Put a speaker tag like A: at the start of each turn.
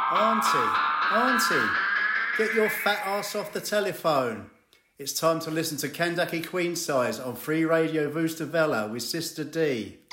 A: Auntie, get your fat ass off the telephone. It's time to listen to Kandaki Queen Size on Free Radio Vustavella with Sister D.